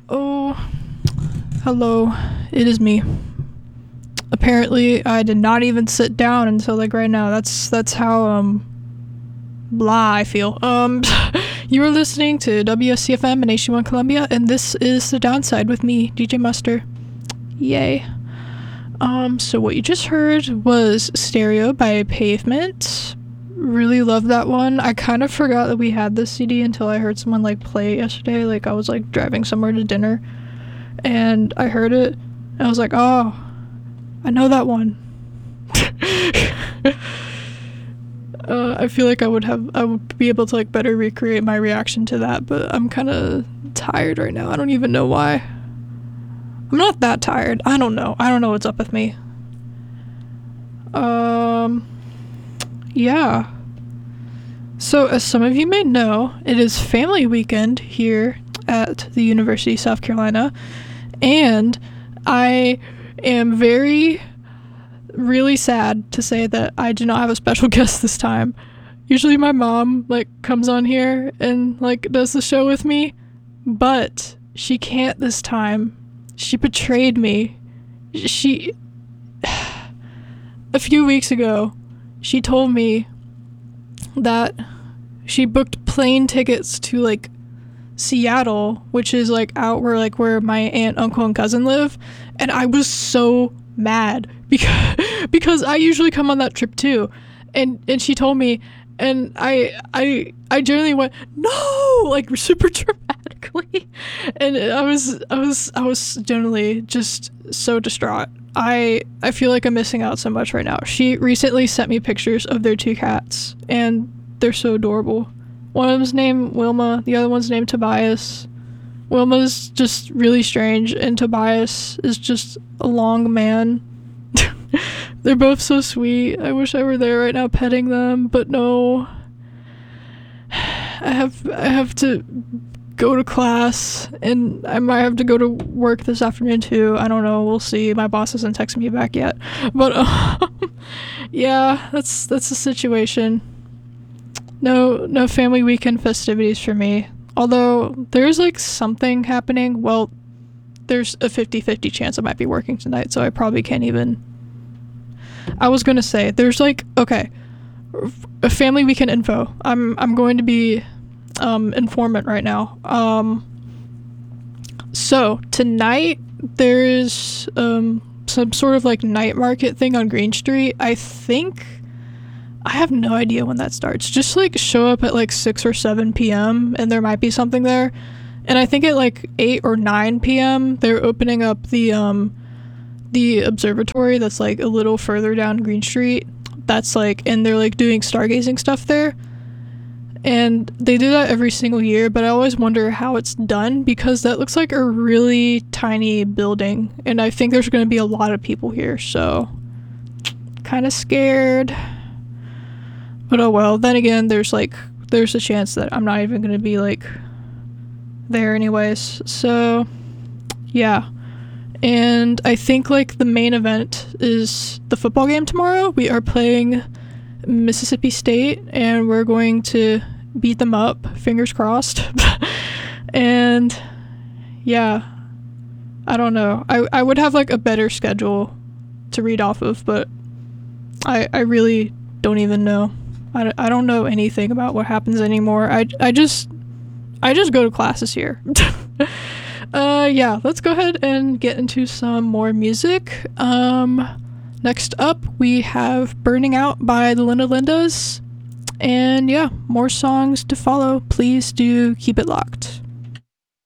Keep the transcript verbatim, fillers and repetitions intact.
Oh, hello. It is me. Apparently, I did not even sit down until like right now. That's that's how um blah I feel. Um, you are listening to W S C F M in H D one Columbia, and this is The Downside with me, D J Muster. Yay. Um, so what you just heard was Stereo by Pavement. Really love that one. I kind of forgot that we had this C D until I heard someone like play it yesterday. Like I was like driving somewhere to dinner and I heard it and I was like, oh, I know that one. uh, I feel like I would have I would be able to like better recreate my reaction to that, but I'm kind of tired right now. I don't even know why. I'm not that tired. I don't know. I don't know what's up with me. Um Yeah. So, as some of you may know, it is family weekend here at the University of South Carolina, and I am very, really sad to say that I do not have a special guest this time. Usually my mom, like, comes on here and, like, does the show with me, but she can't this time. She betrayed me. She... A few weeks ago, she told me that she booked plane tickets to like Seattle, which is like out where like where my aunt, uncle, and cousin live, and I was so mad because because I usually come on that trip too, and and she told me, and I I I generally went no, like super dramatically, and I was I was I was generally just so distraught. I I feel like I'm missing out so much right now. She recently sent me pictures of their two cats, and they're so adorable. One of them's named Wilma, the other one's named Tobias. Wilma's just really strange, and Tobias is just a long man. They're both so sweet. I wish I were there right now petting them, but no. I have I have to go to class, and I might have to go to work this afternoon too. I don't know. We'll see. My boss hasn't texted me back yet, but um, yeah, that's that's the situation. No, no family weekend festivities for me. Although there's like something happening. Well, there's a fifty-fifty chance I might be working tonight, so I probably can't even. I was gonna say there's like okay, a family weekend info. I'm I'm going to be. Um, informant right now. Um, so tonight there's um, some sort of like night market thing on Green Street. I think I have no idea when that starts. Just like show up at like six or seven p.m. and there might be something there. And I think at like eight or nine p.m. they're opening up the um, the observatory that's like a little further down Green Street. That's like, and they're like doing stargazing stuff there. And they do that every single year, but I always wonder how it's done because that looks like a really tiny building, and I think there's going to be a lot of people here, so kind of scared. But oh well. Then again, there's like there's a chance that I'm not even going to be like there anyways. So yeah. And I think like the main event is the football game tomorrow. We are playing Mississippi State, and we're going to beat them up, fingers crossed. And yeah, I don't know. I, I would have like a better schedule to read off of, but I I really don't even know. I, I don't know anything about what happens anymore. I, I just I just go to classes here. uh yeah, let's go ahead and get into some more music. Um Next up, we have Burning Out by the Linda Lindas. And yeah, more songs to follow. Please do keep it locked.